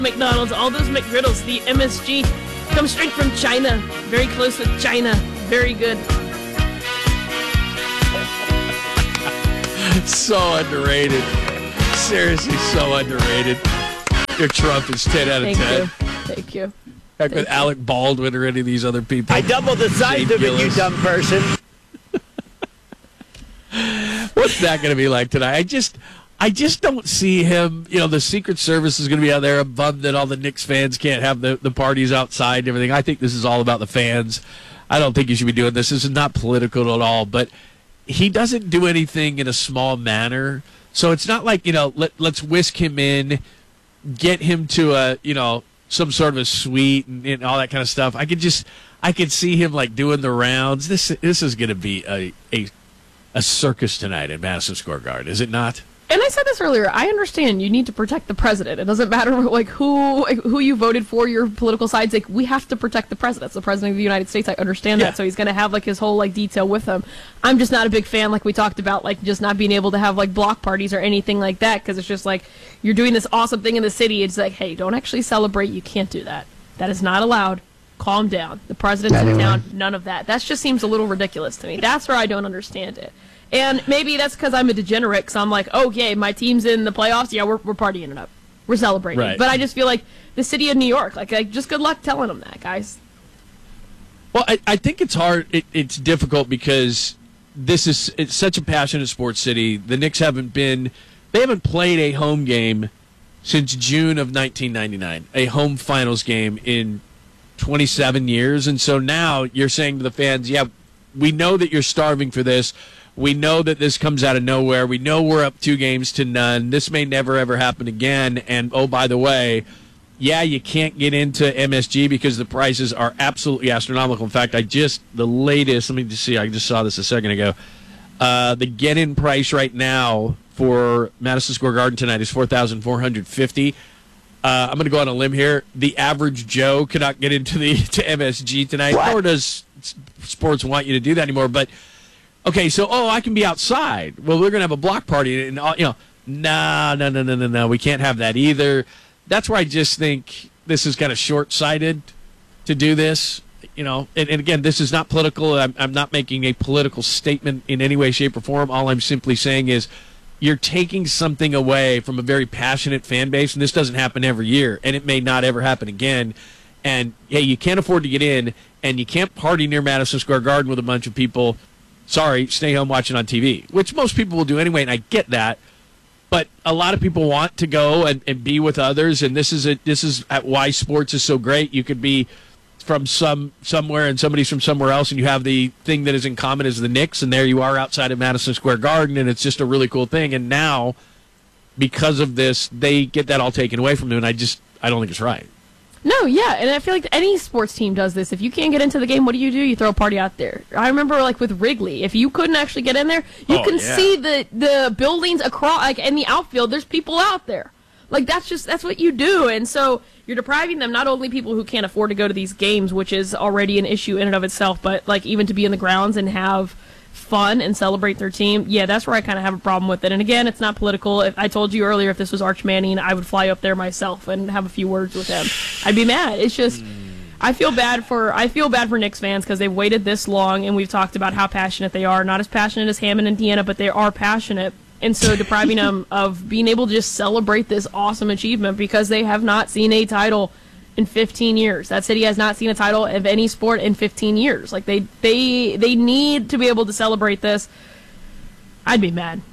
McDonald's, all those McGriddles, the MSG, come straight from China. Very close with China. Very good. So underrated. Seriously, so underrated. Your Trump is 10 out of 10. Thank you. Heck with Alec Baldwin or any of these other people. I doubled the size of it, you dumb person. What's that going to be like tonight? I just don't see him. You know, the Secret Service is going to be out there. I'm bummed that all the Knicks fans can't have the parties outside and everything. I think this is all about the fans. I don't think you should be doing this. This is not political at all. But he doesn't do anything in a small manner. So it's not like, let's whisk him in, get him to some sort of a suite and all that kind of stuff. I could see him like doing the rounds. This is going to be a circus tonight at Madison Square Garden, is it not? And I said this earlier. I understand you need to protect the president. It doesn't matter who you voted for, your political sides. Like, we have to protect the president. It's the president of the United States. I understand that. So he's going to have his whole detail with him. I'm just not a big fan, like we talked about, just not being able to have block parties or anything like that, because it's just you're doing this awesome thing in the city. It's like, hey, don't actually celebrate. You can't do that. That is not allowed. Calm down. The president's in town. None of that. That just seems a little ridiculous to me. That's where I don't understand it. And maybe that's because I'm a degenerate, because I'm like, okay, my team's in the playoffs. Yeah, we're partying it up. We're celebrating. Right. But I just feel like the city of New York, just good luck telling them that, guys. Well, I think it's hard. It's difficult because it's such a passionate sports city. The Knicks haven't played a home game since June of 1999, a home finals game in 27 years. And so now you're saying to the fans, yeah, we know that you're starving for this. We know that this comes out of nowhere. We know we're up 2-0. This may never, ever happen again. And, oh, by the way, yeah, you can't get into MSG because the prices are absolutely astronomical. In fact, the latest, let me just see, I just saw this a second ago. The get-in price right now for Madison Square Garden tonight is $4,450. I'm going to go on a limb here. The average Joe cannot get into to MSG tonight, nor does sports want you to do that anymore. But okay, so I can be outside. Well, we're going to have a block party, and no, we can't have that either. That's where I just think this is kind of short-sighted to do this. And again, this is not political. I'm not making a political statement in any way, shape, or form. All I'm simply saying is you're taking something away from a very passionate fan base, and this doesn't happen every year, and it may not ever happen again. And, hey, you can't afford to get in, and you can't party near Madison Square Garden with a bunch of people. Sorry, stay home watching on TV, which most people will do anyway, and I get that. But a lot of people want to go and be with others, and this is why sports is so great. You could be from somewhere and somebody's from somewhere else, and you have the thing that is in common as the Knicks, and there you are outside of Madison Square Garden, and it's just a really cool thing. And now, because of this, they get that all taken away from them, and I don't think it's right. No, yeah, and I feel like any sports team does this. If you can't get into the game, what do? You throw a party out there. I remember, with Wrigley, if you couldn't actually get in there, you can see the buildings across, in the outfield, there's people out there. That's what you do. And so you're depriving them, not only people who can't afford to go to these games, which is already an issue in and of itself, but, even to be in the grounds and have fun and celebrate their team. Yeah, that's where I kind of have a problem with it. And again, it's not political. I told you earlier, if this was Arch Manning, I would fly up there myself and have a few words with him. I'd be mad. It's just, I feel bad for Knicks fans because they've waited this long, and we've talked about how passionate they are. Not as passionate as Hammond and Deanna, but they are passionate. And so depriving them of being able to just celebrate this awesome achievement because they have not seen a title in 15 years. That city has not seen a title of any sport in 15 years. They need to be able to celebrate this. I'd be mad.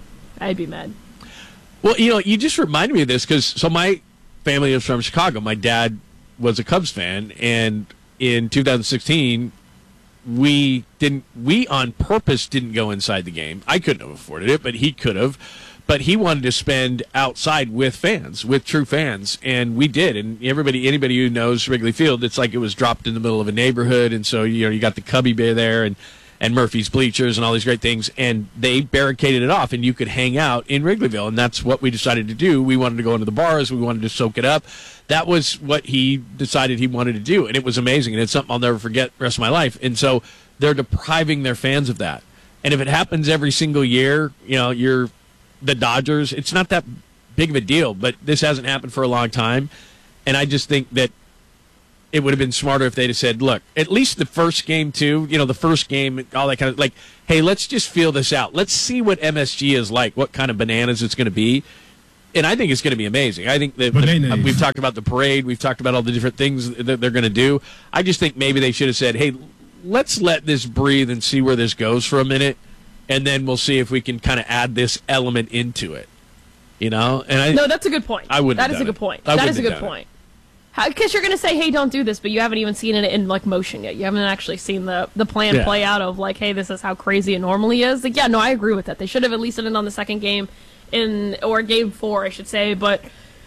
Well, you just reminded me of this because my family is from Chicago. My dad was a Cubs fan, and in 2016, we on purpose didn't go inside the game. I couldn't have afforded it, but he could have. But he wanted to spend outside with fans, with true fans, and we did. And anybody who knows Wrigley Field, it's like it was dropped in the middle of a neighborhood, and so you got the Cubby Bay there and Murphy's Bleachers and all these great things, and they barricaded it off, and you could hang out in Wrigleyville, and that's what we decided to do. We wanted to go into the bars, we wanted to soak it up. That was what he decided he wanted to do, and it was amazing, and it's something I'll never forget the rest of my life. And so they're depriving their fans of that. And if it happens every single year, the Dodgers, it's not that big of a deal, but this hasn't happened for a long time. And I just think that it would have been smarter if they'd have said, look, at least the first game, too, the first game, all that kind of, like, hey, let's just feel this out. Let's see what MSG is like, what kind of bananas it's going to be. And I think it's going to be amazing. I think that we've talked about the parade. We've talked about all the different things that they're going to do. I just think maybe they should have said, hey, let's let this breathe and see where this goes for a minute, and then we'll see if we can kind of add this element into it. No, that's a good point. I wouldn't. That is a good point. That is a good point. Because you're going to say, hey, don't do this, but you haven't even seen it in, like, motion yet. You haven't actually seen the plan play out of, like, hey, this is how crazy it normally is. Like, yeah, no, I agree with that. They should have at least ended on the second game, or game 4, I should say. But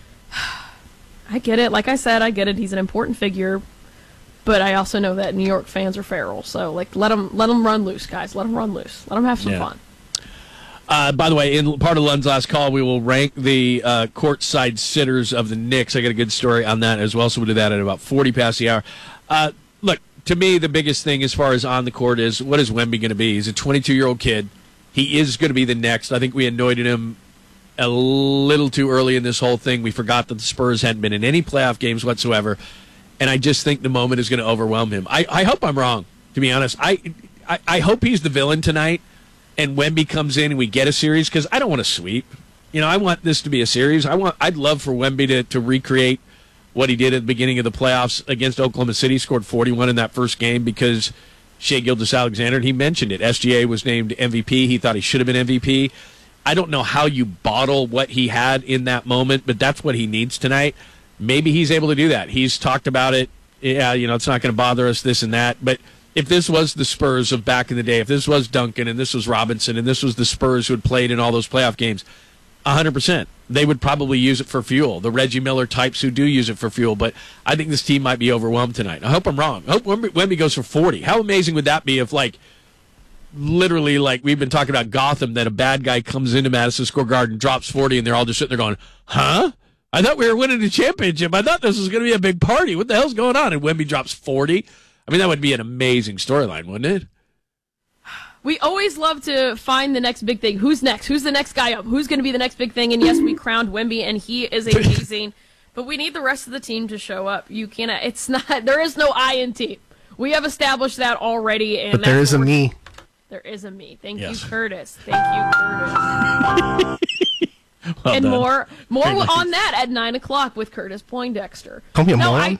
I get it. Like I said, I get it. He's an important figure. But I also know that New York fans are feral. So, like, let them run loose, guys. Let them run loose. Let them have some fun. By the way, in part of Lund's last call, we will rank the courtside sitters of the Knicks. I got a good story on that as well, so we'll do that at about 40 past the hour. Look, to me, the biggest thing as far as on the court is, what is Wemby going to be? He's a 22-year-old kid. He is going to be the next. I think we anointed him a little too early in this whole thing. We forgot that the Spurs hadn't been in any playoff games whatsoever, and I just think the moment is going to overwhelm him. I hope I'm wrong, to be honest. I hope he's the villain tonight, and Wemby comes in and we get a series, because I don't want to sweep. I want this to be a series. I'd love for Wemby to recreate what he did at the beginning of the playoffs against Oklahoma City, scored 41 in that first game because Shai Gilgeous-Alexander, and he mentioned it. SGA was named MVP. He thought he should have been MVP. I don't know how you bottle what he had in that moment, but that's what he needs tonight. Maybe he's able to do that. He's talked about it. Yeah, it's not going to bother us, this and that, but if this was the Spurs of back in the day, if this was Duncan and this was Robinson and this was the Spurs who had played in all those playoff games, 100%. They would probably use it for fuel. The Reggie Miller types who do use it for fuel, but I think this team might be overwhelmed tonight. I hope I'm wrong. I hope Wemby goes for 40. How amazing would that be if, like, literally, like we've been talking about Gotham, that a bad guy comes into Madison Square Garden, drops 40, and they're all just sitting there going, huh? I thought we were winning the championship. I thought this was going to be a big party. What the hell's going on? And Wemby drops 40. I mean, that would be an amazing storyline, wouldn't it? We always love to find the next big thing. Who's next? Who's the next guy up? Who's going to be the next big thing? And yes, we crowned Wemby, and he is amazing. But we need the rest of the team to show up. You cannot. It's not. There is no I in team. We have established that already. And but there is a me. There is a me. Thank you, Curtis. Thank you, Curtis. Well and done. more on that at 9:00 with Curtis Poindexter. Call me a moron?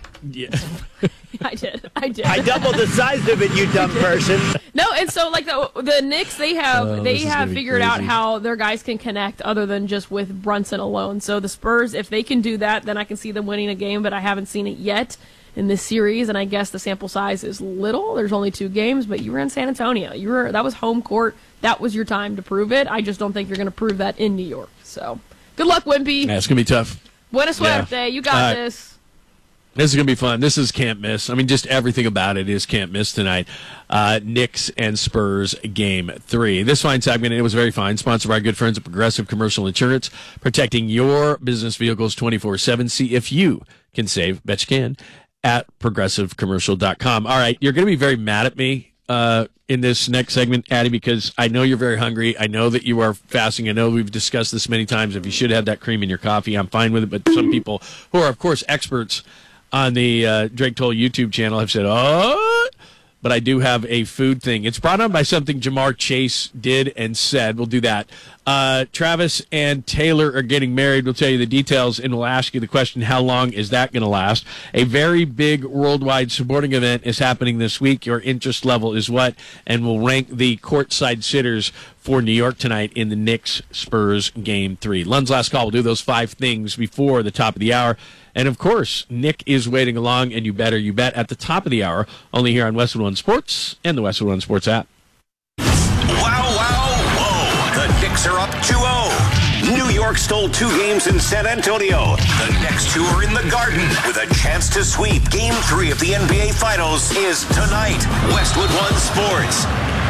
I did. I doubled the size of it, you dumb person. No, and so like the Knicks, they have figured out how their guys can connect other than just with Brunson alone. So the Spurs, if they can do that, then I can see them winning a game, but I haven't seen it yet in this series, and I guess the sample size is little. There's only 2 games, but you were in San Antonio. That was home court. That was your time to prove it. I just don't think you're going to prove that in New York. So good luck, Wemby. Yeah, it's going to be tough. Buena suerte. You got this. This is going to be fun. This is can't miss. I mean, just everything about it is can't miss tonight. Knicks and Spurs game 3. This fine segment, it was very fine, sponsored by our good friends at Progressive Commercial Insurance, protecting your business vehicles 24/7. See if you can save. Bet you can at progressivecommercial.com. All right, you're going to be very mad at me in this next segment, Addie, because I know you're very hungry. I know that you are fasting. I know we've discussed this many times. If you should have that cream in your coffee, I'm fine with it. But some people who are, of course, experts on the Drake Toll YouTube channel have said, oh, but I do have a food thing. It's brought on by something Jamar Chase did and said. We'll do that. Travis and Taylor are getting married. We'll tell you the details, and we'll ask you the question, how long is that going to last? A very big worldwide sporting event is happening this week. Your interest level is what? And we'll rank the courtside sitters for New York tonight in the Knicks-Spurs Game 3. Lund's last call. We'll do those 5 things before the top of the hour. And, of course, Nick is waiting along, and you bet, at the top of the hour, only here on Westwood One Sports and the Westwood One Sports app. Wow, whoa. The Knicks are up 2-0. New York stole 2 games in San Antonio. The next 2 are in the Garden with a chance to sweep. Game 3 of the NBA Finals is tonight. Westwood One Sports.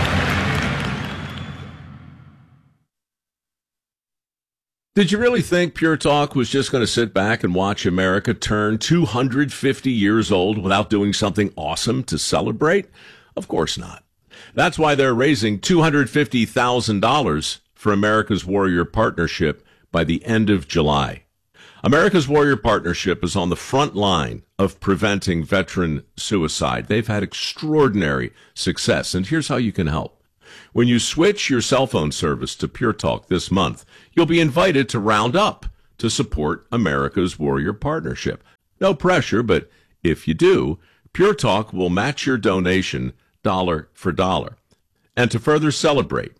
Did you really think Pure Talk was just going to sit back and watch America turn 250 years old without doing something awesome to celebrate? Of course not. That's why they're raising $250,000 for America's Warrior Partnership by the end of July. America's Warrior Partnership is on the front line of preventing veteran suicide. They've had extraordinary success, and here's how you can help. When you switch your cell phone service to Pure Talk this month, you'll be invited to round up to support America's Warrior Partnership. No pressure, but if you do, Pure Talk will match your donation dollar for dollar. And to further celebrate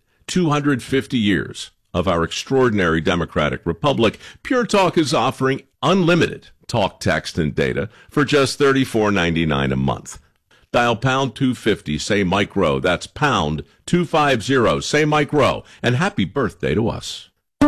250 years of our extraordinary democratic republic, Pure Talk is offering unlimited talk, text, and data for just $34.99 a month. Dial pound 250, say Mike Rowe. That's pound 250, say Mike Rowe. And happy birthday to us.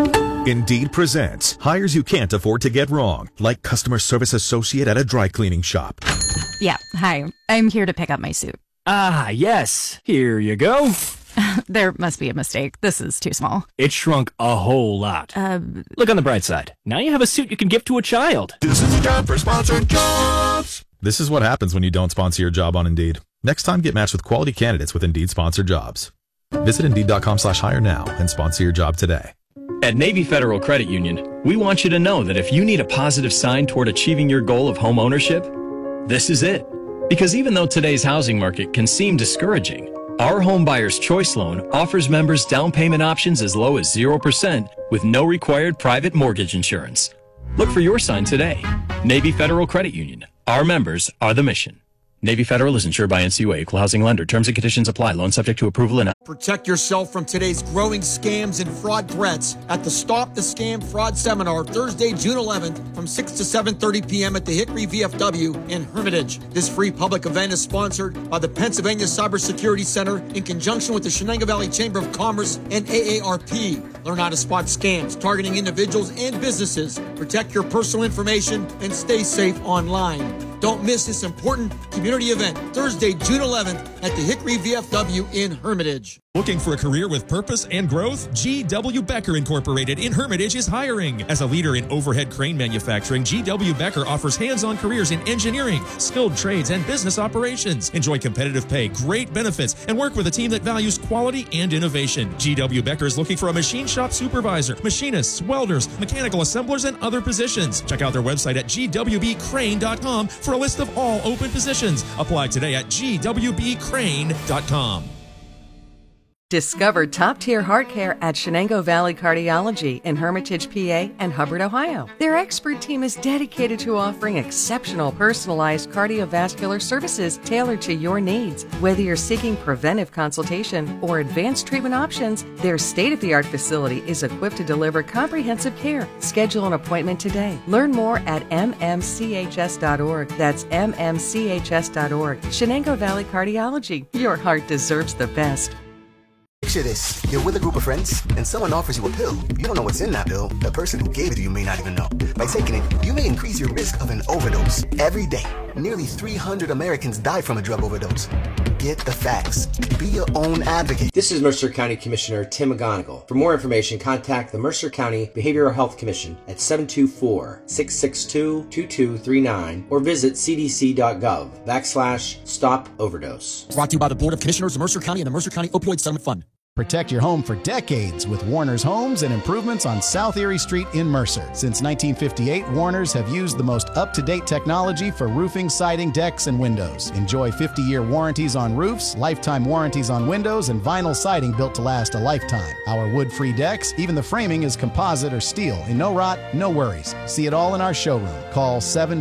Indeed presents hires you can't afford to get wrong, like customer service associate at a dry cleaning shop. Yeah, hi. I'm here to pick up my suit. Ah, yes. Here you go. There must be a mistake. This is too small. It shrunk a whole lot. Look on the bright side. Now you have a suit you can gift to a child. This is a job for sponsored jobs. This is what happens when you don't sponsor your job on Indeed. Next time, get matched with quality candidates with Indeed sponsored jobs. Visit Indeed.com/hire now and sponsor your job today. At Navy Federal Credit Union, we want you to know that if you need a positive sign toward achieving your goal of home ownership, this is it. Because even though today's housing market can seem discouraging, our Home Buyer's Choice Loan offers members down payment options as low as 0% with no required private mortgage insurance. Look for your sign today. Navy Federal Credit Union. Our members are the mission. Navy Federal is insured by NCUA, Equal Housing Lender. Terms and conditions apply. Loan subject to approval and... Protect yourself from today's growing scams and fraud threats at the Stop the Scam Fraud Seminar, Thursday, June 11th, from 6 to 7:30 p.m. at the Hickory VFW in Hermitage. This free public event is sponsored by the Pennsylvania Cybersecurity Center in conjunction with the Shenango Valley Chamber of Commerce and AARP. Learn how to spot scams targeting individuals and businesses. Protect your personal information and stay safe online. Don't miss this important community event, Thursday, June 11th at the Hickory VFW in Hermitage. Looking for a career with purpose and growth? G.W. Becker Incorporated in Hermitage is hiring. As a leader in overhead crane manufacturing, G.W. Becker offers hands-on careers in engineering, skilled trades, and business operations. Enjoy competitive pay, great benefits, and work with a team that values quality and innovation. G.W. Becker is looking for a machine shop supervisor, machinists, welders, mechanical assemblers, and other positions. Check out their website at gwbcrane.com for a list of all open positions. Apply today at gwbcrane.com. Discover top-tier heart care at Shenango Valley Cardiology in Hermitage, PA, and Hubbard, Ohio. Their expert team is dedicated to offering exceptional personalized cardiovascular services tailored to your needs. Whether you're seeking preventive consultation or advanced treatment options, their state-of-the-art facility is equipped to deliver comprehensive care. Schedule an appointment today. Learn more at mmchs.org. That's mmchs.org. Shenango Valley Cardiology. Your heart deserves the best. Picture this. You're with a group of friends, and someone offers you a pill. You don't know what's in that pill. The person who gave it to you may not even know. By taking it, you may increase your risk of an overdose. Every day, nearly 300 Americans die from a drug overdose. Get the facts. Be your own advocate. This is Mercer County Commissioner Tim McGonigal. For more information, contact the Mercer County Behavioral Health Commission at 724-662-2239 or visit cdc.gov/stop overdose. Brought to you by the Board of Commissioners of Mercer County and the Mercer County Opioid Settlement Fund. Protect your home for decades with Warner's Homes and Improvements on South Erie Street in Mercer. Since 1958, Warner's have used the most up-to-date technology for roofing, siding, decks, and windows. Enjoy 50-year warranties on roofs, lifetime warranties on windows, and vinyl siding built to last a lifetime. Our wood-free decks, even the framing is composite or steel, and no rot, no worries. See it all in our showroom. Call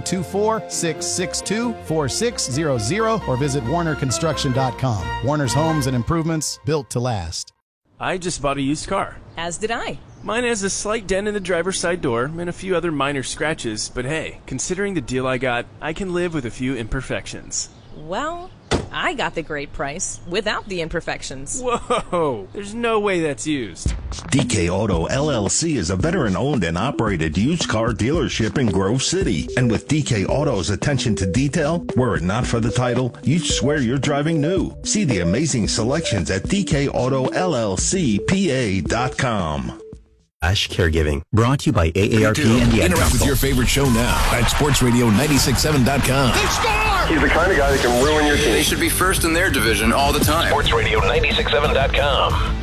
724-662-4600 or visit warnerconstruction.com. Warner's Homes and Improvements, built to last. I just bought a used car. As did I. Mine has a slight dent in the driver's side door and a few other minor scratches, but hey, considering the deal I got, I can live with a few imperfections. Well, I got the great price without the imperfections. Whoa, there's no way that's used. DK Auto LLC is a veteran-owned and operated used car dealership in Grove City. And with DK Auto's attention to detail, were it not for the title, you'd swear you're driving new. See the amazing selections at DKAutoLLCPA.com. Caregiving, brought to you by AARP and the Ad Interact Council. with your favorite show now at sportsradio967.com. They score! He's the kind of guy that can ruin your team. They should be first in their division all the time. sportsradio967.com.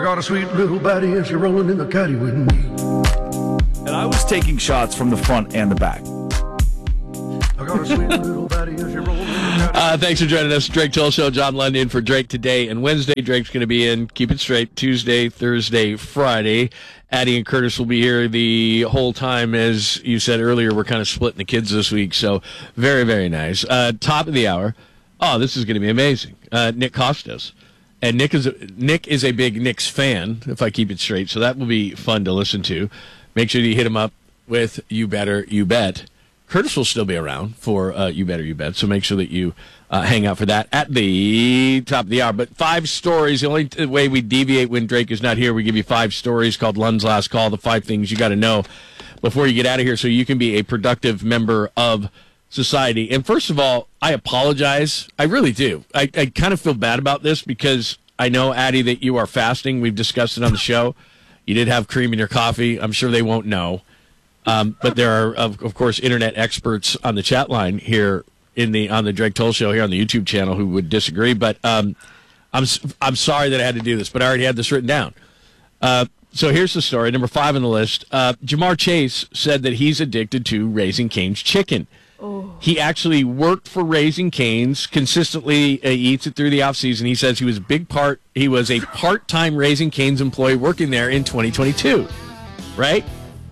got a sweet little baddie and she's rolling in the caddy with me. And I was taking shots from the front and the back. I got a sweet little baddie and she's rolling in the caddy. Thanks for joining us. Drake Toll Show, John London for Drake today and Wednesday. Drake's going to be in. Keep it straight. Tuesday, Thursday, Friday. Addie and Curtis will be here the whole time. As you said earlier, we're kind of splitting the kids this week, so very, very nice. Top of the hour. Oh, this is going to be amazing. Nick Costos. And Nick is a big Knicks fan, if I keep it straight, so that will be fun to listen to. Make sure you hit him up with You Better, You Bet. Curtis will still be around for You Better, You Bet, so make sure that you hang out for that at the top of the hour. But 5 stories, the only way we deviate when Drake is not here, we give you 5 stories called Lund's Last Call, the 5 things you got to know before you get out of here so you can be a productive member of society. And first of all, I apologize. I really do. I kind of feel bad about this because I know, Addie, that you are fasting. We've discussed it on the show. You did have cream in your coffee. I'm sure they won't know. But there are, of course, internet experts on the chat line here on the Drake Toll Show here on the YouTube channel who would disagree. But I'm sorry that I had to do this, but I already had this written down. So here's the story. Number 5 on the list. Jamar Chase said that he's addicted to Raising Cane's chicken. Oh. He actually worked for Raising Cane's, consistently eats it through the offseason. He says he was a part-time Raising Cane's employee working there in 2022. Right?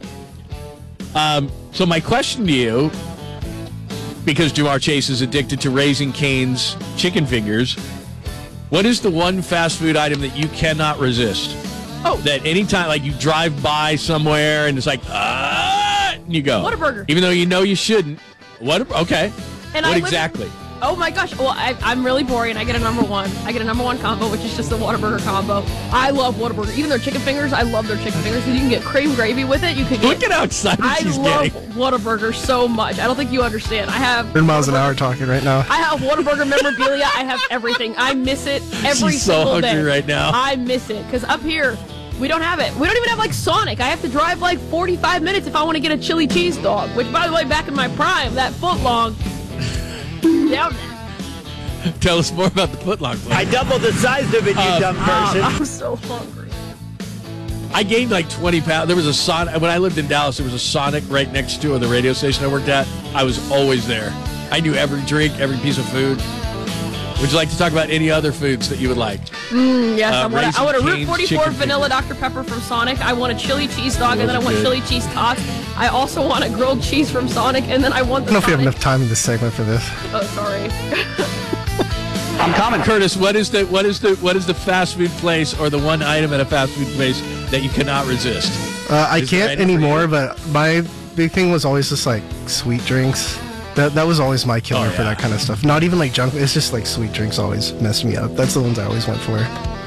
So my question to you, because Jamar Chase is addicted to Raising Cane's chicken fingers, what is the one fast food item that you cannot resist? Oh, that anytime, like you drive by somewhere and it's like, and you go. Whataburger. Even though you know you shouldn't. Okay. And what exactly? Oh my gosh. Well, I'm really boring. I get a number one. I get a number 1 combo, which is just the Whataburger combo. I love Whataburger. Even their chicken fingers, I love their chicken fingers. You can get cream gravy with it. You can get. Look at how excited she's getting. I love Whataburger so much. I don't think you understand. I have 10 miles an hour talking right now. I have Whataburger memorabilia. I have everything. I miss it every she's so single day. Hungry right now. I miss it because up here we don't have it. We don't even have like Sonic. I have to drive like 45 minutes if I want to get a chili cheese dog. Which, by the way, back in my prime, that foot long down there. Tell us more about the footlong place. I doubled the size of it, you dumb person. I'm so hungry. I gained like 20 pounds. There was a Sonic. When I lived in Dallas, there was a Sonic right next to the radio station I worked at. I was always there. I knew every drink, every piece of food. Would you like to talk about any other foods that you would like? Yes, I want a Route Cane's 44 vanilla Dr. Pepper from Sonic. I want a chili cheese dog, and then I want chili cheese tots. I also want a grilled cheese from Sonic, and then I want the I don't know if we have enough time in this segment for this. Oh, sorry. I'm coming. Curtis, what is the fast food place or the one item at a fast food place that you cannot resist? I can't anymore, but my big thing was always just like sweet drinks. That was always my killer for that kind of stuff. Not even like junk. It's just like sweet drinks always messed me up. That's the ones I always went for.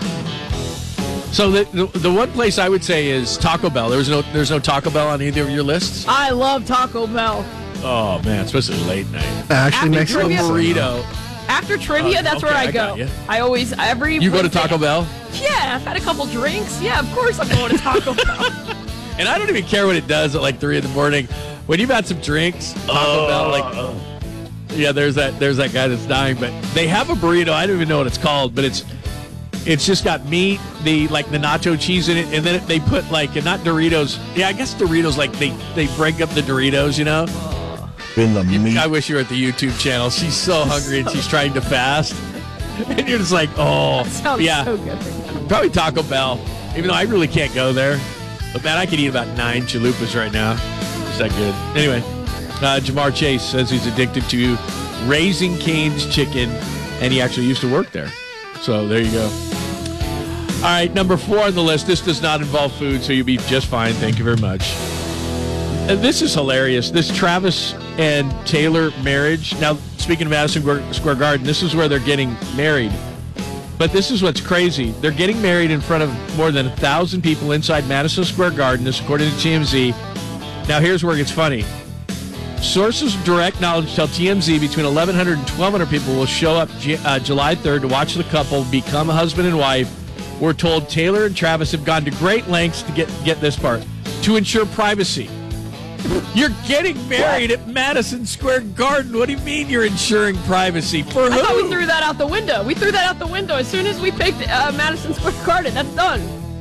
So the one place I would say is Taco Bell. There's no Taco Bell on either of your lists? I love Taco Bell. Oh man, especially late night. Actually, Mexican burrito. After trivia, that's where I go. I always You go to Taco Bell? Yeah, I've had a couple drinks. Yeah, of course I'm going to Taco Bell. And I don't even care what it does at like 3 a.m. When you've had some drinks, Taco Bell, yeah, there's that guy that's dying. But they have a burrito. I don't even know what it's called, but it's just got meat, the nacho cheese in it, and then they put not Doritos. Yeah, I guess Doritos they break up the Doritos, you know. In the meat. I wish you were at the YouTube channel. She's so hungry and she's trying to fast, and you're just like, oh, that sounds so good. Probably Taco Bell. Even though I really can't go there. But, man, I could eat about 9 chalupas right now. Is that good? Anyway, Jamar Chase says he's addicted to Raising Cane's chicken, and he actually used to work there. So there you go. All right, number 4 on the list. This does not involve food, so you'll be just fine. Thank you very much. And this is hilarious. This Travis and Taylor marriage. Now, speaking of Madison Square Garden, this is where they're getting married. But this is what's crazy. They're getting married in front of more than 1,000 people inside Madison Square Garden, this according to TMZ. Now, here's where it gets funny. Sources of direct knowledge tell TMZ between 1,100 and 1,200 people will show up July 3rd to watch the couple become a husband and wife. We're told Taylor and Travis have gone to great lengths to get this part, to ensure privacy. You're getting married at Madison Square Garden. What do you mean you're ensuring privacy? For who? I thought we threw that out the window. We threw that out the window as soon as we picked Madison Square Garden. That's done.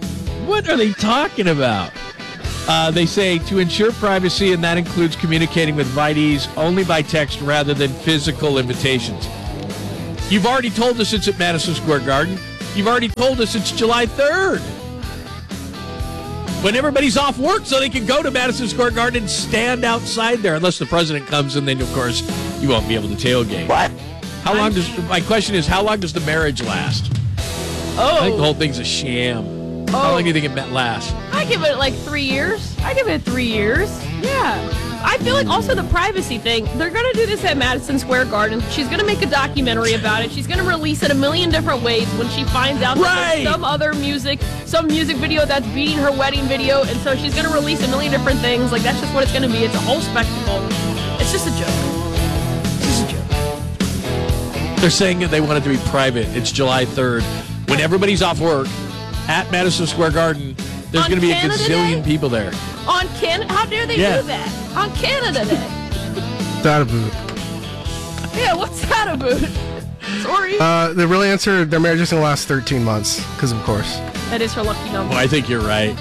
What are they talking about? They say to ensure privacy, and that includes communicating with invitees only by text rather than physical invitations. You've already told us it's at Madison Square Garden. You've already told us it's July 3rd. When everybody's off work so they can go to Madison Square Garden and stand outside there, unless the president comes, and then, of course, you won't be able to tailgate. What? My question is, how long does the marriage last? I think the whole thing's a sham. How long do you think it lasts? I give it like 3 years. Yeah. I feel like also the privacy thing, they're going to do this at Madison Square Garden. She's going to make a documentary about it. She's going to release it a million different ways when she finds out that there's some music video that's beating her wedding video. And so she's going to release a million different things. Like, that's just what it's going to be. It's a whole spectacle. It's just a joke. They're saying that they want it to be private. It's July 3rd. When everybody's off work at Madison Square Garden, there's going to be a gazillion people there. On Canada? How dare they do that? On Canada Day. That a boot. Yeah, what's that about? Sorry. The real answer, their marriage is going to last 13 months, because of course. That is her lucky number. Well, I think you're right.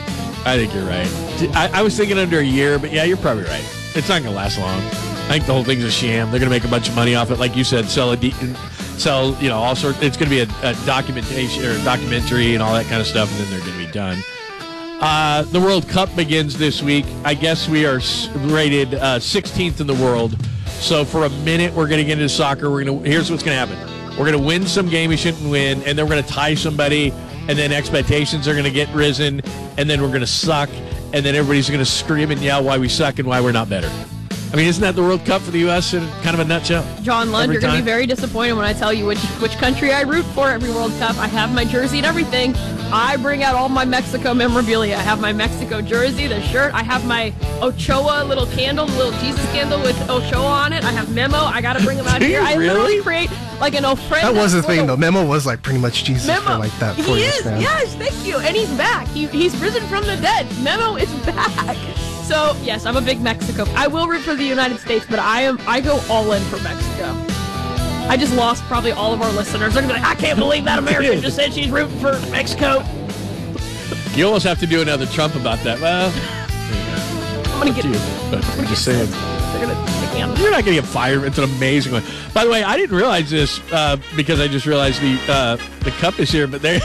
I was thinking under a year, but yeah, you're probably right. It's not going to last long. I think the whole thing's a sham. They're going to make a bunch of money off it, like you said, sell all sorts. It's going to be a documentation or a documentary and all that kind of stuff, and then they're going to be done. The World Cup begins this week. I guess we are rated 16th in the world. So for a minute, we're going to get into soccer. Here's what's going to happen. We're going to win some game we shouldn't win, and then we're going to tie somebody, and then expectations are going to get risen, and then we're going to suck, and then everybody's going to scream and yell why we suck and why we're not better. I mean, isn't that the World Cup for the U.S. in kind of a nutshell? John Lund, you're going to be very disappointed when I tell you which country I root for every World Cup. I have my jersey and everything. I bring out all my Mexico memorabilia. I have my Mexico jersey, the shirt. I have my Ochoa little candle, the little Jesus candle with Ochoa on it. I have Memo. I got to bring him out here. I literally create like an ofrenda. That was the thing, though. Memo was like pretty much Jesus for like that 4 years span. Yes, thank you. And he's back. He's risen from the dead. Memo is back. So, yes, I'm a big Mexico. I will root for the United States, but I go all in for Mexico. I just lost probably all of our listeners. They're going to be like, I can't believe that American just said she's rooting for Mexico. You almost have to do another Trump about that. Well, I'm going to get you. But I'm just saying. You're not going to get fired. It's an amazing one. By the way, I didn't realize this because I just realized the cup is here, but they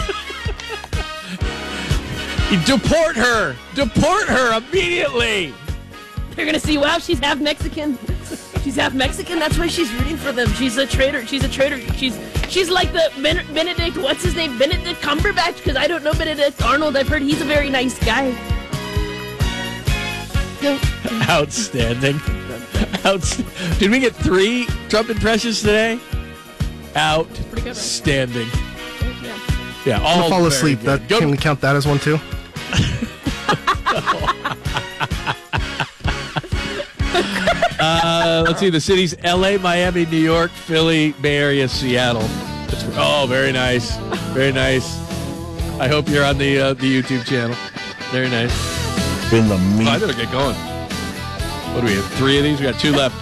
deport her. Deport her immediately. They're going to see, wow, she's half Mexican. She's half Mexican. That's why she's rooting for them. She's a traitor. She's like the Benedict. What's his name? Benedict Cumberbatch. Because I don't know Benedict Arnold. I've heard he's a very nice guy. Outstanding. Did we get 3 Trump impressions today? Outstanding. Yeah, all I'll fall asleep. Can we count that as one too? Let's see. The cities: L.A., Miami, New York, Philly, Bay Area, Seattle. Very nice. Very nice. I hope you're on the YouTube channel. Very nice. In the meat. I better get going. What do we have? 3 of these? We got 2 left.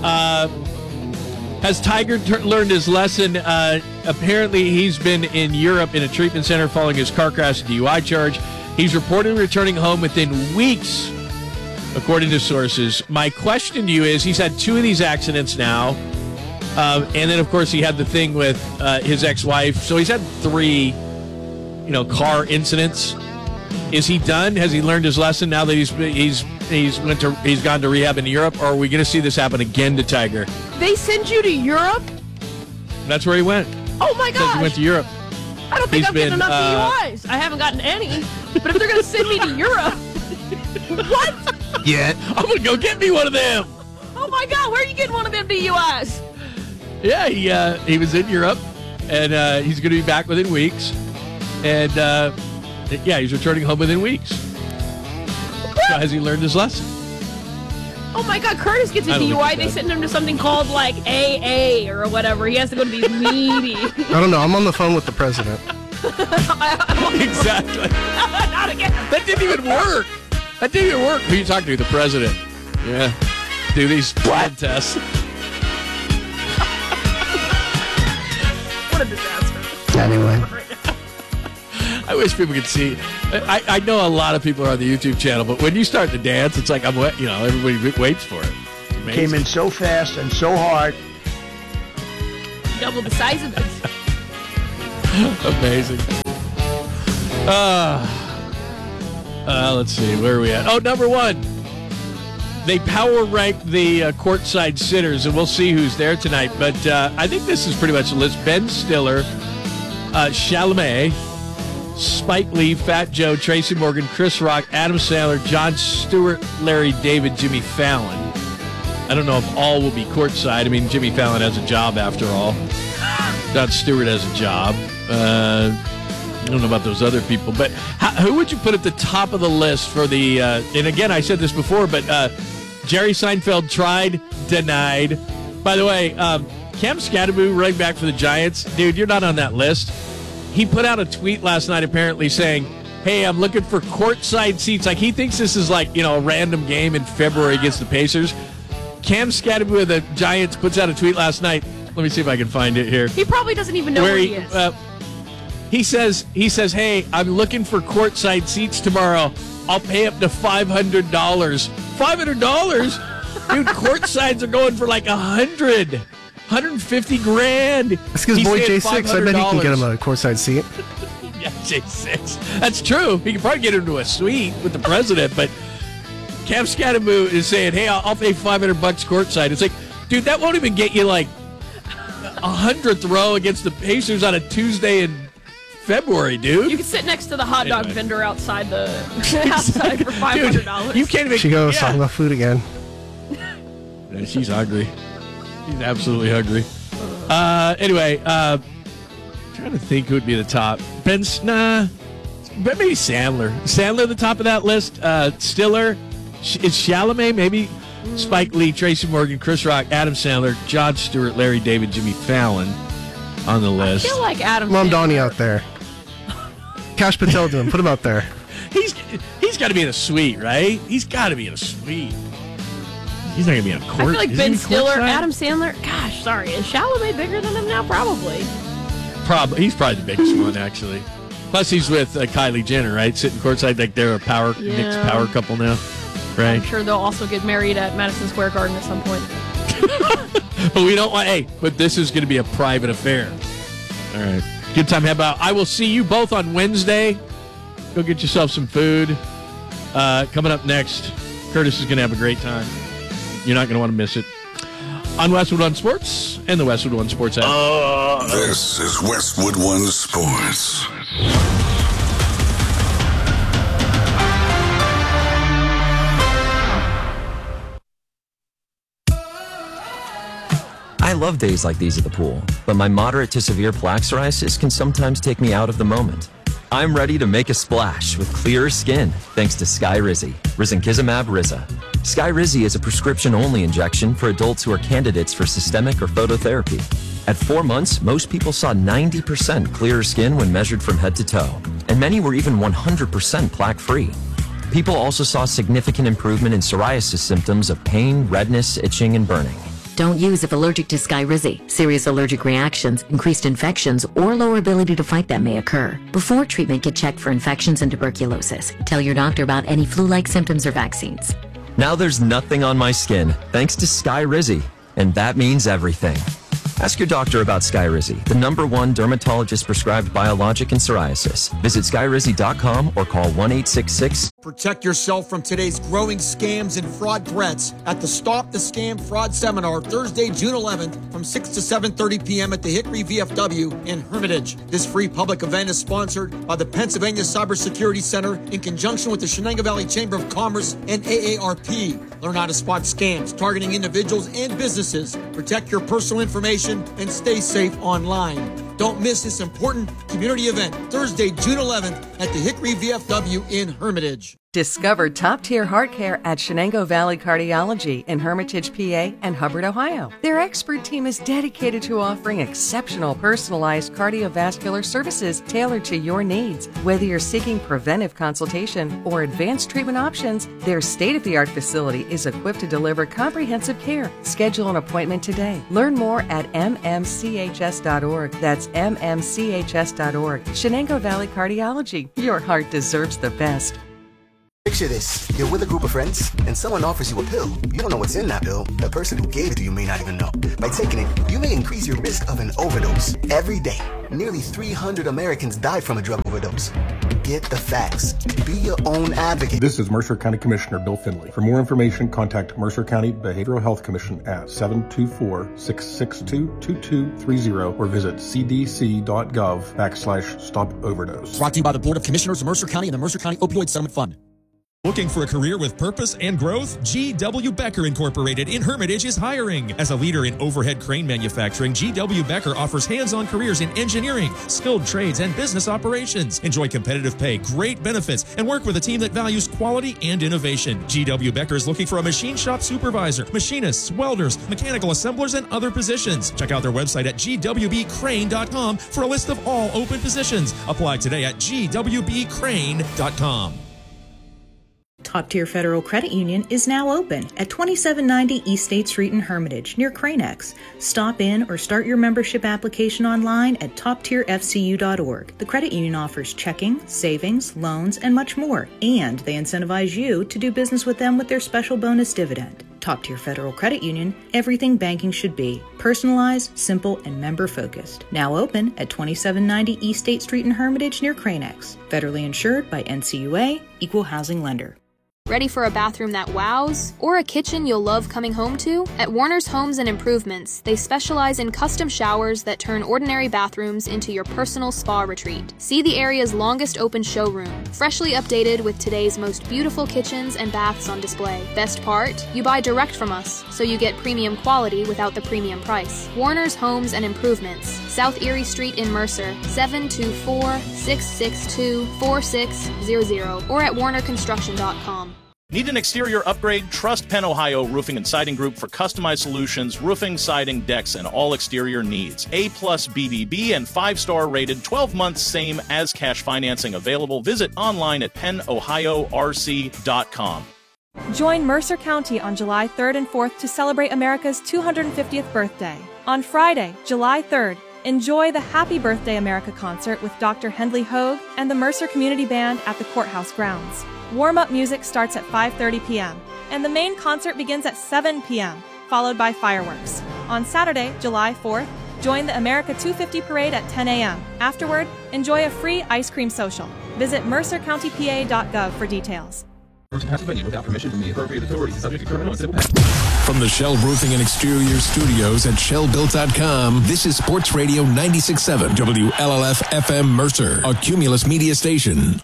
Has Tiger learned his lesson? Apparently, he's been in Europe in a treatment center following his car crash and DUI charge. He's reportedly returning home within weeks, according to sources. My question to you is, he's had 2 of these accidents now. And then, of course, he had the thing with his ex-wife. So he's had 3, car incidents. Is he done? Has he learned his lesson now that he's gone to rehab in Europe? Or are we going to see this happen again to Tiger? They sent you to Europe? That's where he went. Oh, my gosh. He went to Europe. I don't think I've gotten enough DUIs. I haven't gotten any. But if they're going to send me to Europe, what? Yeah. I'm going to go get me one of them. Oh, my God. Where are you getting one of them DUIs? Yeah, he was in Europe, and he's going to be back within weeks. And, he's returning home within weeks. So has he learned his lesson? Oh, my God. Curtis gets a DUI. They send him to something called, like, AA or whatever. He has to go to these meetings. I don't know. I'm on the phone with the president. Exactly. Not again. That didn't even work. Who are you talking to? The president. Yeah. Do these blood tests. What a disaster. Anyway. I wish people could see. I know a lot of people are on the YouTube channel, but when you start to dance, it's like everybody waits for it. It's amazing. Came in so fast and so hard. Double the size of it. Amazing. Let's see. Where are we at? Oh, number one. They power rank the courtside sitters, and we'll see who's there tonight. But I think this is pretty much the list. Ben Stiller, Chalamet, Spike Lee, Fat Joe, Tracy Morgan, Chris Rock, Adam Sandler, Jon Stewart, Larry David, Jimmy Fallon. I don't know if all will be courtside. I mean, Jimmy Fallon has a job after all. Jon Stewart has a job. I don't know about those other people, but who would you put at the top of the list for the? And again, I said this before, but Jerry Seinfeld tried, denied. By the way, Cam Scatterbo running back for the Giants, dude, you're not on that list. He put out a tweet last night apparently saying, "Hey, I'm looking for courtside seats." Like he thinks this is like a random game in February against the Pacers. Cam Scatterbo of the Giants puts out a tweet last night. Let me see if I can find it here. He probably doesn't even know where he is. He says, "Hey, I'm looking for courtside seats tomorrow. I'll pay up to $500. $500, dude. Courtsides are going for like $100, $150,000. That's because boy J6. I bet he can get him a courtside seat. Yeah, J6. That's true. He can probably get him to a suite with the president. But Cam Scatterbo is saying, "Hey, I'll pay $500 courtside." It's like, dude, that won't even get you like 100th row against the Pacers on a Tuesday in February, dude. You can sit next to the hot dog vendor outside outside for $500. Dude, you can't even. She goes talking about food again. Yeah, she's hungry. She's absolutely hungry. Anyway, trying to think who would be the top. Maybe Sandler. Sandler at the top of that list. Stiller. Is Chalamet maybe? Spike Lee, Tracy Morgan, Chris Rock, Adam Sandler, Jon Stewart, Larry David, Jimmy Fallon on the list. I feel like Adam Mom Sandler. Donnie out there. Cash Patel to him. Put him out there. He's got to be in a suite, right? He's got to be in a suite. He's not going to be in a court. I feel like Is Ben he Stiller, courtside? Adam Sandler. Gosh, sorry. Is Chalamet bigger than him now? Probably. He's probably the biggest one, actually. Plus, he's with Kylie Jenner, right? Sitting courtside like they're a Knicks power couple now, right? I'm sure they'll also get married at Madison Square Garden at some point. But we don't want. Hey, but this is going to be a private affair. All right. Good time. How about I will see you both on Wednesday. Go get yourself some food. Coming up next, Curtis is going to have a great time. You're not going to want to miss it. On Westwood One Sports and the Westwood One Sports app. This is Westwood One Sports. I love days like these at the pool, but my moderate to severe plaque psoriasis can sometimes take me out of the moment. I'm ready to make a splash with clearer skin thanks to Skyrizi, Risankizumab Riza. Skyrizi is a prescription-only injection for adults who are candidates for systemic or phototherapy. At 4 months, most people saw 90% clearer skin when measured from head to toe, and many were even 100% plaque-free. People also saw significant improvement in psoriasis symptoms of pain, redness, itching, and burning. Don't use if allergic to Skyrizi. Serious allergic reactions, increased infections, or lower ability to fight them may occur. Before treatment, get checked for infections and tuberculosis. Tell your doctor about any flu-like symptoms or vaccines. Now there's nothing on my skin thanks to Skyrizi, and that means everything. Ask your doctor about Skyrizi, the #1 dermatologist-prescribed biologic in psoriasis. Visit Skyrizi.com or call 1-866. Protect yourself from today's growing scams and fraud threats at the Stop the Scam Fraud Seminar, Thursday, June 11th from 6 to 7:30 p.m. at the Hickory VFW in Hermitage. This free public event is sponsored by the Pennsylvania Cybersecurity Center in conjunction with the Shenango Valley Chamber of Commerce and AARP. Learn how to spot scams targeting individuals and businesses. Protect your personal information and stay safe online. Don't miss this important community event, Thursday, June 11th at the Hickory VFW in Hermitage. Discover top-tier heart care at Shenango Valley Cardiology in Hermitage, PA and Hubbard, Ohio. Their expert team is dedicated to offering exceptional personalized cardiovascular services tailored to your needs. Whether you're seeking preventive consultation or advanced treatment options, their state-of-the-art facility is equipped to deliver comprehensive care. Schedule an appointment today. Learn more at mmchs.org. That's That's mmchs.org. Shenango Valley Cardiology. Your heart deserves the best. Picture this. You're with a group of friends, and someone offers you a pill. You don't know what's in that pill. The person who gave it to you may not even know. By taking it, you may increase your risk of an overdose. Every day, nearly 300 Americans die from a drug overdose. Get the facts. Be your own advocate. This is Mercer County Commissioner Bill Finley. For more information, contact Mercer County Behavioral Health Commission at 724-662-2230 or visit cdc.gov/stop overdose. Brought to you by the Board of Commissioners of Mercer County and the Mercer County Opioid Settlement Fund. Looking for a career with purpose and growth? G.W. Becker Incorporated in Hermitage is hiring. As a leader in overhead crane manufacturing, G.W. Becker offers hands-on careers in engineering, skilled trades, and business operations. Enjoy competitive pay, great benefits, and work with a team that values quality and innovation. G.W. Becker is looking for a machine shop supervisor, machinists, welders, mechanical assemblers, and other positions. Check out their website at gwbcrane.com for a list of all open positions. Apply today at gwbcrane.com. Top Tier Federal Credit Union is now open at 2790 East State Street in Hermitage, near Cranex. Stop in or start your membership application online at toptierfcu.org. The credit union offers checking, savings, loans, and much more, and they incentivize you to do business with them with their special bonus dividend. Top Tier Federal Credit Union, everything banking should be. Personalized, simple, and member-focused. Now open at 2790 East State Street in Hermitage, near Cranex. Federally insured by NCUA, Equal Housing Lender. Ready for a bathroom that wows? Or a kitchen you'll love coming home to? At Warner's Homes and Improvements, they specialize in custom showers that turn ordinary bathrooms into your personal spa retreat. See the area's longest open showroom, freshly updated with today's most beautiful kitchens and baths on display. Best part? You buy direct from us, so you get premium quality without the premium price. Warner's Homes and Improvements, South Erie Street in Mercer, 724-662-4600, or at warnerconstruction.com. Need an exterior upgrade? Trust Penn Ohio Roofing and Siding Group for customized solutions, roofing, siding, decks, and all exterior needs. A+ BBB and 5-star rated, 12 months same as cash financing available. Visit online at pennohiorc.com. Join Mercer County on July 3rd and 4th to celebrate America's 250th birthday. On Friday, July 3rd, enjoy the Happy Birthday America concert with Dr. Hendley Hogue and the Mercer Community Band at the courthouse grounds. Warm-up music starts at 5:30 p.m., and the main concert begins at 7 p.m., followed by fireworks. On Saturday, July 4th, join the America 250 Parade at 10 a.m. Afterward, enjoy a free ice cream social. Visit mercercountypa.gov for details. Without permission from the appropriate authorities, subject to criminal and civil penalties. From the Shell Roofing and Exterior Studios at ShellBuilt.com, this is Sports Radio 96.7 WLLF FM Mercer, a Cumulus media station.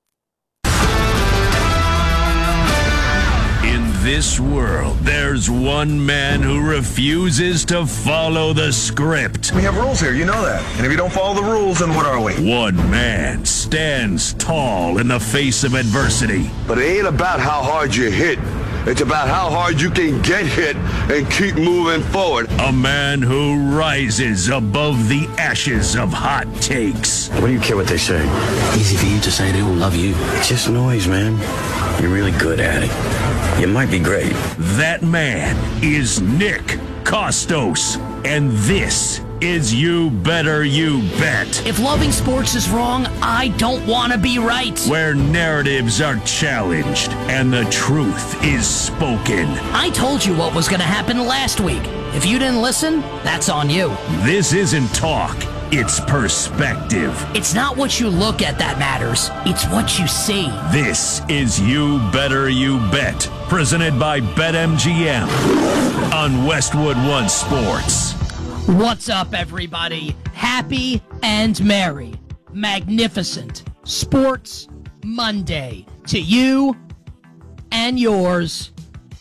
In this world, there's one man who refuses to follow the script. We have rules here, you know that. And if you don't follow the rules, then what are we? One man stands tall in the face of adversity. But it ain't about how hard you hit. It's about how hard you can get hit and keep moving forward. A man who rises above the ashes of hot takes. What do you care what they say? Easy for you to say they don't love you. It's just noise, man. You're really good at it. You might be great. That man is Nick Kostos, and this is You Better You Bet. If loving sports is wrong, I don't want to be right. Where narratives are challenged and the truth is spoken. I told you what was going to happen last week. If you didn't listen, that's on you. This isn't talk. It's perspective. It's not what you look at that matters. It's what you see. This is You Better You Bet, presented by BetMGM on Westwood One Sports. What's up, everybody? Happy and merry, magnificent Sports Monday to you and yours.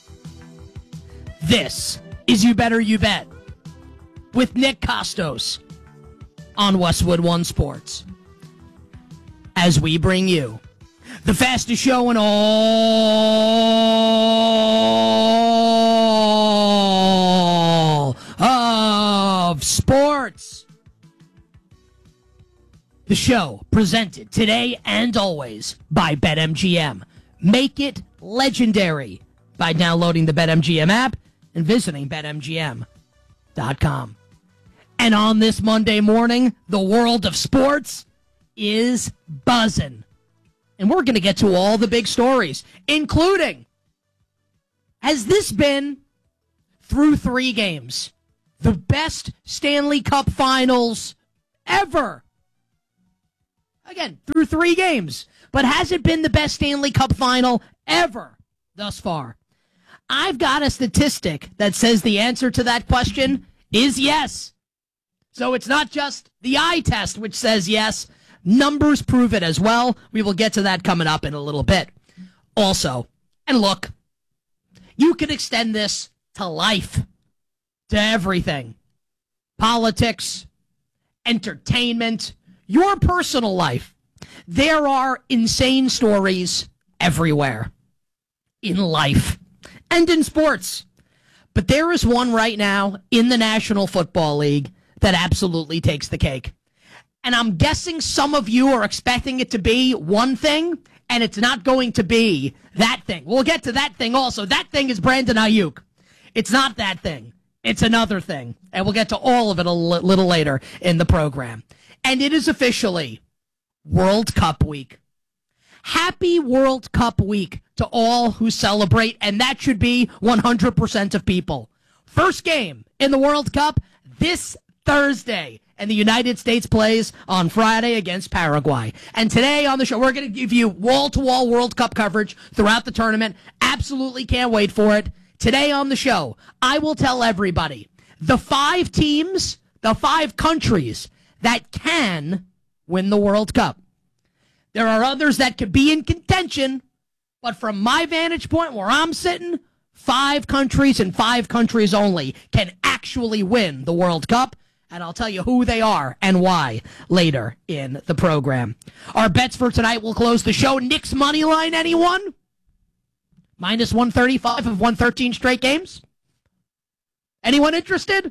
This is You Better You Bet with Nick Kostos on Westwood One Sports, as we bring you the fastest show in all of sports. The show presented today and always by BetMGM. Make it legendary by downloading the BetMGM app and visiting BetMGM.com. And on this Monday morning, the world of sports is buzzing. And we're going to get to all the big stories, including, has this been, through 3 games, the best Stanley Cup finals ever? Again, through 3 games. But has it been the best Stanley Cup final ever thus far? I've got a statistic that says the answer to that question is yes. So it's not just the eye test which says yes. Numbers prove it as well. We will get to that coming up in a little bit. Also, and look, you can extend this to life, to everything. Politics, entertainment, your personal life. There are insane stories everywhere in life and in sports. But there is one right now in the National Football League that absolutely takes the cake. And I'm guessing some of you are expecting it to be one thing, and it's not going to be that thing. We'll get to that thing also. That thing is Brandon Ayuk. It's not that thing. It's another thing. And we'll get to all of it a little later in the program. And it is officially World Cup week. Happy World Cup week to all who celebrate, and that should be 100% of people. First game in the World Cup this Thursday, and the United States plays on Friday against Paraguay. And today on the show, we're going to give you wall-to-wall World Cup coverage throughout the tournament. Absolutely can't wait for it. Today on the show, I will tell everybody the 5 teams, the 5 countries that can win the World Cup. There are others that could be in contention, but from my vantage point where I'm sitting, 5 countries and 5 countries only can actually win the World Cup. And I'll tell you who they are and why later in the program. Our bets for tonight will close the show. Knicks money line, anyone? Minus 135 of 113 straight games? Anyone interested?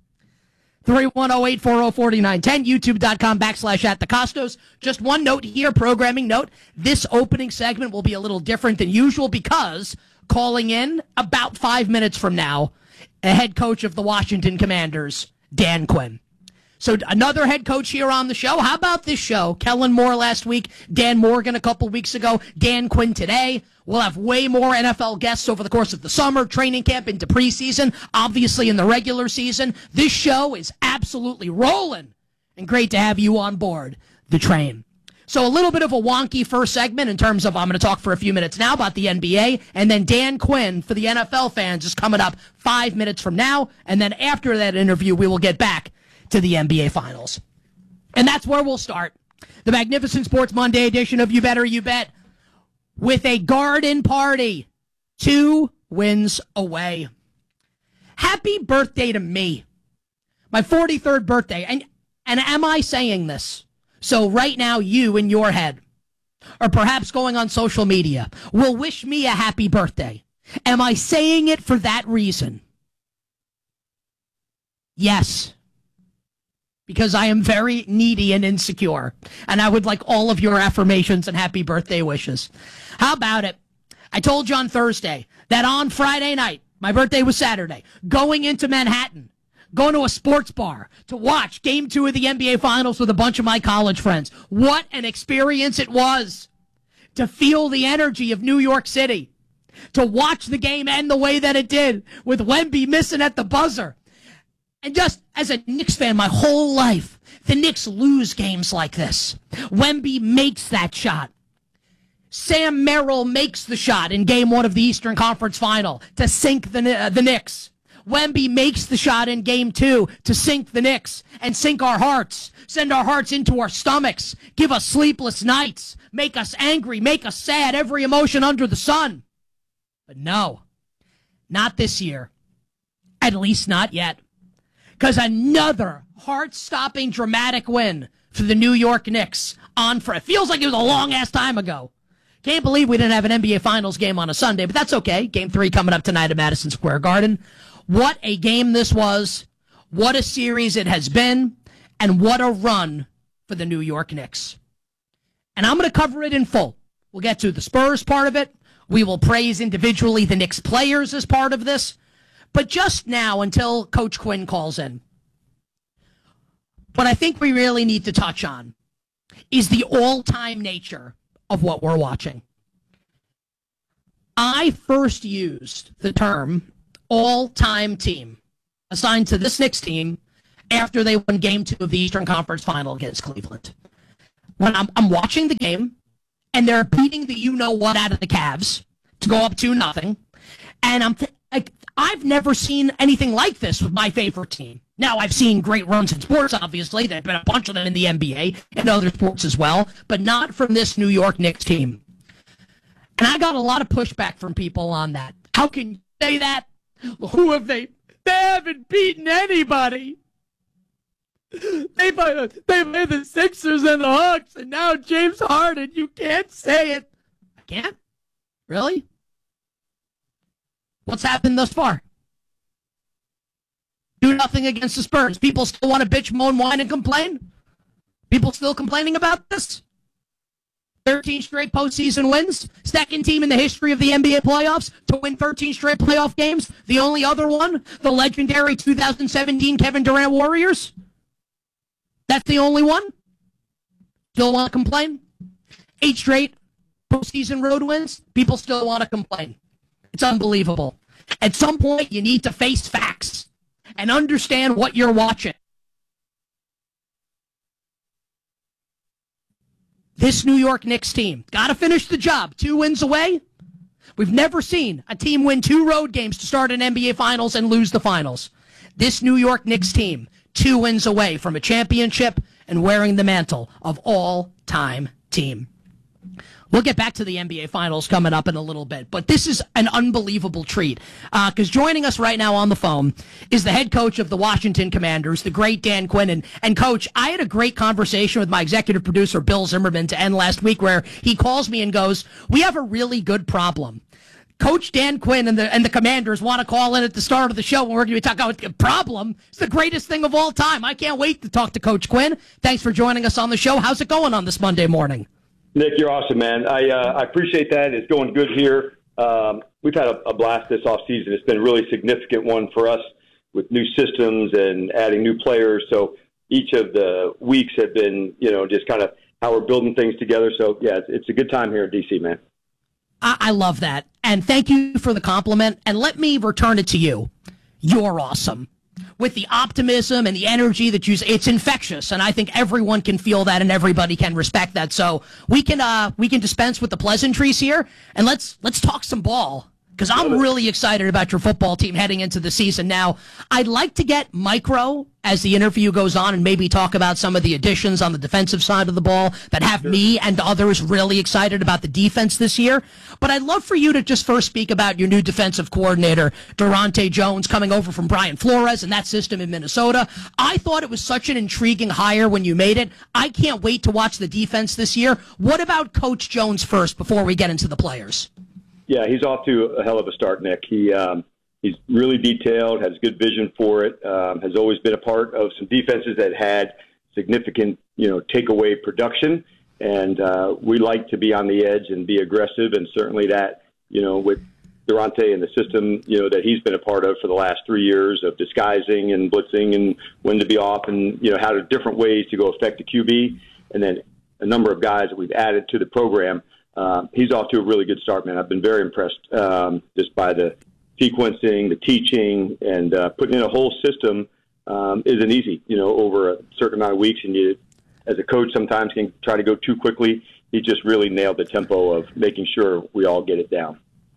310-840-4910, youtube.com/@thecostos. Just one note here, programming note. This opening segment will be a little different than usual because calling in about 5 minutes from now, a head coach of the Washington Commanders, Dan Quinn. So another head coach here on the show. How about this show? Kellen Moore last week, Dan Morgan a couple weeks ago, Dan Quinn today. We'll have way more NFL guests over the course of the summer, training camp into preseason, obviously in the regular season. This show is absolutely rolling, and great to have you on board the train. So a little bit of a wonky first segment in terms of I'm going to talk for a few minutes now about the NBA, and then Dan Quinn for the NFL fans is coming up 5 minutes from now, and then after that interview, we will get back to the NBA Finals. And that's where we'll start. The Magnificent Sports Monday edition of You Better You Bet with a garden party 2 wins away. Happy birthday to me. My 43rd birthday. And am I saying this? So right now, you in your head, or perhaps going on social media, will wish me a happy birthday. Am I saying it for that reason? Yes. Because I am very needy and insecure, and I would like all of your affirmations and happy birthday wishes. How about it? I told you on Thursday that on Friday night, my birthday was Saturday, going into Manhattan, going to a sports bar to watch Game 2 of the NBA Finals with a bunch of my college friends. What an experience it was to feel the energy of New York City, to watch the game end the way that it did with Wemby missing at the buzzer. And just as a Knicks fan my whole life, the Knicks lose games like this. Wemby makes that shot. Sam Merrill makes the shot in Game 1 of the Eastern Conference Final to sink the Knicks. Wemby makes the shot in Game 2 to sink the Knicks and sink our hearts, send our hearts into our stomachs, give us sleepless nights, make us angry, make us sad, every emotion under the sun. But no, not this year. At least not yet. Because another heart-stopping dramatic win for the New York Knicks it feels like it was a long-ass time ago. Can't believe we didn't have an NBA Finals game on a Sunday, but that's okay. Game 3 coming up tonight at Madison Square Garden. What a game this was. What a series it has been. And what a run for the New York Knicks. And I'm going to cover it in full. We'll get to the Spurs part of it. We will praise individually the Knicks players as part of this. But just now, until Coach Quinn calls in, what I think we really need to touch on is the all-time nature of what we're watching. I first used the term all-time team assigned to this Knicks team after they won Game 2 of the Eastern Conference Final against Cleveland. When I'm watching the game, and they're beating the you-know-what out of the Cavs to go up 2-0, and I've never seen anything like this with my favorite team. Now, I've seen great runs in sports, obviously. There have been a bunch of them in the NBA and other sports as well, but not from this New York Knicks team. And I got a lot of pushback from people on that. How can you say that? Who have they? They haven't beaten anybody. They play the Sixers and the Hawks, and now James Harden. You can't say it. I can't? Really? What's happened thus far? Do nothing against the Spurs. People still want to bitch, moan, whine, and complain? People still complaining about this? 13 straight postseason wins. Second team in the history of the NBA playoffs to win 13 straight playoff games. The only other one, the legendary 2017 Kevin Durant Warriors. That's the only one? Still want to complain? 8 straight postseason road wins. People still want to complain. It's unbelievable. At some point, you need to face facts and understand what you're watching. This New York Knicks team, got to finish the job. 2 wins away. We've never seen a team win 2 road games to start an NBA Finals and lose the finals. This New York Knicks team, 2 wins away from a championship and wearing the mantle of all-time team. We'll get back to the NBA Finals coming up in a little bit, but this is an unbelievable treat because joining us right now on the phone is the head coach of the Washington Commanders, the great Dan Quinn. And Coach, I had a great conversation with my executive producer, Bill Zimmerman, to end last week where he calls me and goes, we have a really good problem. Coach Dan Quinn and the Commanders want to call in at the start of the show, and we're going to be talking about a problem. It's the greatest thing of all time. I can't wait to talk to Coach Quinn. Thanks for joining us on the show. How's it going on this Monday morning? Nick, you're awesome, man. I appreciate that. It's going good here. We've had a blast this offseason. It's been a really significant one for us with new systems and adding new players. So each of the weeks have been, just kind of how we're building things together. So, yeah, it's a good time here in D.C., man. I love that. And thank you for the compliment. And let me return it to you. You're awesome. With the optimism and the energy that you say, it's infectious, and I think everyone can feel that and everybody can respect that. So we can dispense with the pleasantries here, and let's talk some ball, because I'm really excited about your football team heading into the season. Now, I'd like to get micro as the interview goes on and maybe talk about some of the additions on the defensive side of the ball that have me and others really excited about the defense this year. But I'd love for you to just first speak about your new defensive coordinator, Durante Jones, coming over from Brian Flores and that system in Minnesota. I thought it was such an intriguing hire when you made it. I can't wait to watch the defense this year. What about Coach Jones first before we get into the players? Yeah, he's off to a hell of a start, Nick. He's really detailed, has good vision for it, has always been a part of some defenses that had significant, takeaway production. And we like to be on the edge and be aggressive. And certainly that, with Durante and the system, that he's been a part of for the last 3 years of disguising and blitzing and when to be off and, how to different ways to go affect the QB. And then a number of guys that we've added to the program. He's off to a really good start, man. I've been very impressed just by the sequencing, the teaching, and putting in a whole system isn't easy, over a certain amount of weeks. And you, as a coach, sometimes can try to go too quickly. He just really nailed the tempo of making sure we all get it down.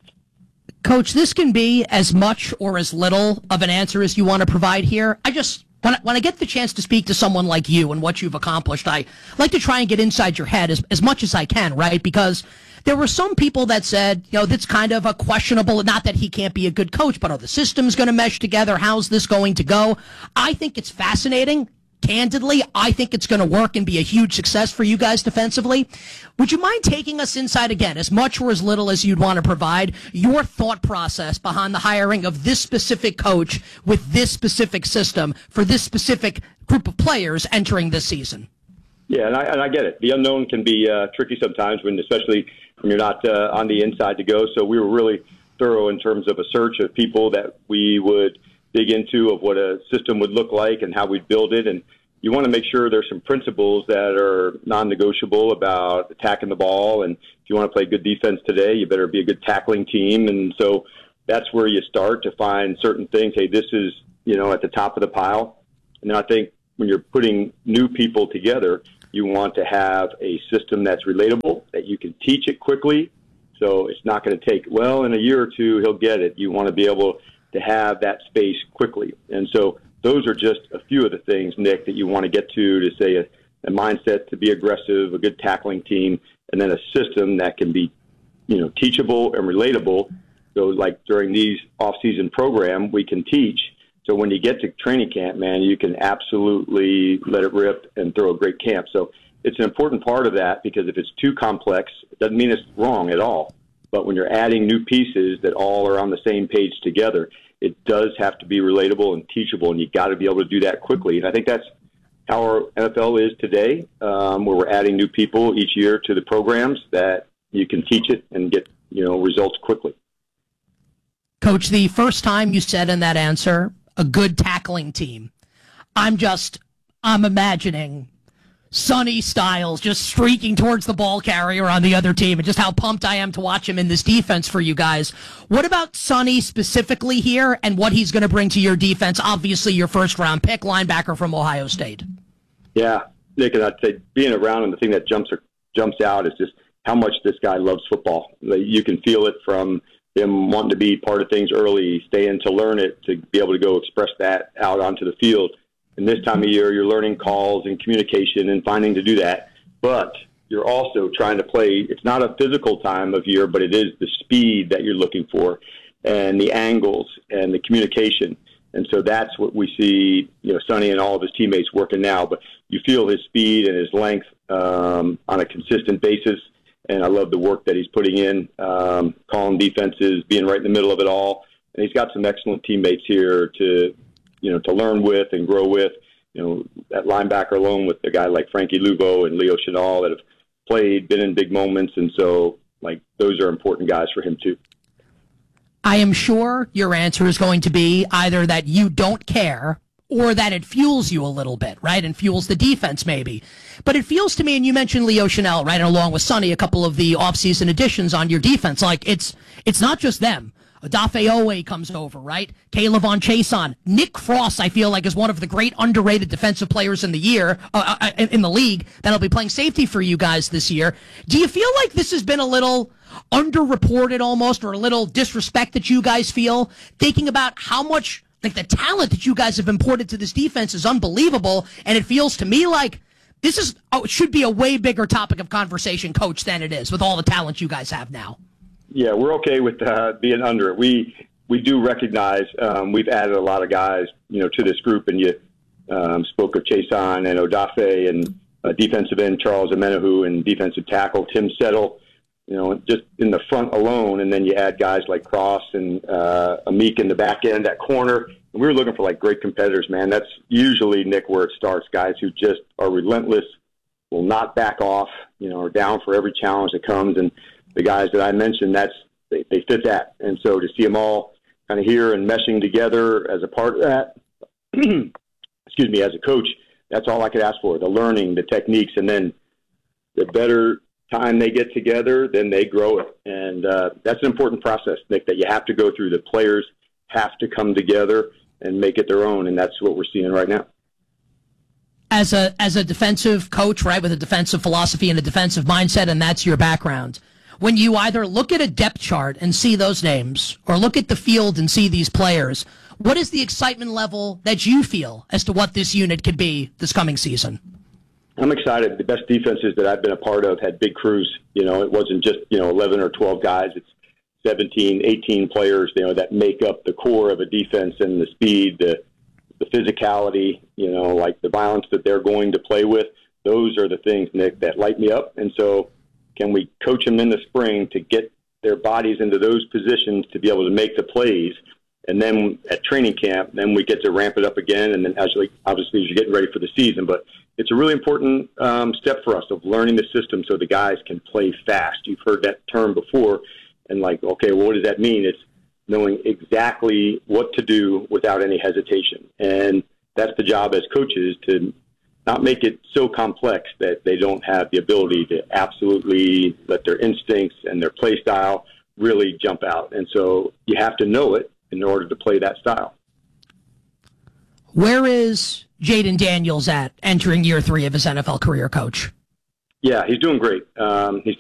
Coach, this can be as much or as little of an answer as you want to provide here. When I get the chance to speak to someone like you and what you've accomplished, I like to try and get inside your head as much as I can, right? Because there were some people that said, that's kind of a questionable, not that he can't be a good coach, but are the systems going to mesh together? How's this going to go? I think it's fascinating. Candidly, I think it's going to work and be a huge success for you guys defensively. Would you mind taking us inside again, as much or as little as you'd want to provide, your thought process behind the hiring of this specific coach with this specific system for this specific group of players entering this season? Yeah, and I get it. The unknown can be tricky sometimes, especially when you're not on the inside to go. So we were really thorough in terms of a search of people that we would dig into of what a system would look like and how we'd build it. And, you want to make sure there's some principles that are non-negotiable about attacking the ball. And if you want to play good defense today, you better be a good tackling team. And so that's where you start to find certain things. Hey, this is, at the top of the pile. And then I think when you're putting new people together, you want to have a system that's relatable, that you can teach it quickly. So it's not going to take, in a year or two, he'll get it. You want to be able to have that space quickly. And so those are just a few of the things, Nick, that you want to get to say a mindset to be aggressive, a good tackling team, and then a system that can be, teachable and relatable. So like during these off-season program, we can teach. So when you get to training camp, man, you can absolutely let it rip and throw a great camp. So it's an important part of that, because if it's too complex, it doesn't mean it's wrong at all. But when you're adding new pieces that all are on the same page together, it does have to be relatable and teachable, and you got to be able to do that quickly. And I think that's how our NFL is today, where we're adding new people each year to the programs that you can teach it and get, results quickly. Coach, the first time you said in that answer, a good tackling team, I'm imagining Sonny Styles just streaking towards the ball carrier on the other team, and just how pumped I am to watch him in this defense for you guys. What about Sonny specifically here and what he's going to bring to your defense? Obviously, your first-round pick, linebacker from Ohio State. Yeah, Nick, and I'd say being around him, the thing that jumps out is just how much this guy loves football. You can feel it from him wanting to be part of things early, staying to learn it, to be able to go express that out onto the field. And this time of year, you're learning calls and communication and finding to do that. But you're also trying to play. It's not a physical time of year, but it is the speed that you're looking for and the angles and the communication. And so that's what we see, Sonny and all of his teammates working now. But you feel his speed and his length on a consistent basis. And I love the work that he's putting in, calling defenses, being right in the middle of it all. And he's got some excellent teammates here to learn with and grow with. That linebacker alone with a guy like Frankie Luvo and Leo Chenal that have been in big moments. And so, those are important guys for him too. I am sure your answer is going to be either that you don't care or that it fuels you a little bit, right? And fuels the defense maybe. But it feels to me, and you mentioned Leo Chenal, right, and along with Sonny, a couple of the offseason additions on your defense. It's not just them. Odafe Owe comes over, right? Caleb Von Chason. Nick Frost, I feel like, is one of the great underrated defensive players in the league that'll be playing safety for you guys this year. Do you feel like this has been a little underreported almost, or a little disrespect that you guys feel, thinking about how much, the talent that you guys have imported to this defense is unbelievable, and it feels to me like this should be a way bigger topic of conversation, Coach, than it is with all the talent you guys have now? Yeah, we're okay with being under it. We do recognize we've added a lot of guys, to this group, and you spoke of Chason and Odafe and defensive end Charles Amenahu and defensive tackle Tim Settle, just in the front alone, and then you add guys like Cross and Amik in the back end, that corner. And we were looking for great competitors, man. That's usually, Nick, where it starts. Guys who just are relentless, will not back off, are down for every challenge that comes. And the guys that I mentioned, they fit that. And so to see them all kind of here and meshing together as a part of that, excuse me, as a coach, that's all I could ask for, the learning, the techniques, and then the better time they get together, then they grow it. And that's an important process, Nick, that you have to go through. The players have to come together and make it their own, and that's what we're seeing right now. As a defensive coach, right, with a defensive philosophy and a defensive mindset, and that's your background, when you either look at a depth chart and see those names or look at the field and see these players, what is the excitement level that you feel as to what this unit could be this coming season? I'm excited. The best defenses that I've been a part of had big crews. It wasn't just, 11 or 12 guys. It's 17, 18 players, that make up the core of a defense, and the speed, the physicality, the violence that they're going to play with. Those are the things, Nick, that light me up. And so can we coach them in the spring to get their bodies into those positions to be able to make the plays? And then at training camp, then we get to ramp it up again. And then obviously as you're getting ready for the season. But it's a really important step for us of learning the system so the guys can play fast. You've heard that term before. And okay, well, what does that mean? It's knowing exactly what to do without any hesitation. And that's the job as coaches, to not make it so complex that they don't have the ability to absolutely let their instincts and their play style really jump out. And so you have to know it in order to play that style. Where is Jayden Daniels at entering year 3 of his NFL career, Coach? Yeah, he's doing great. He's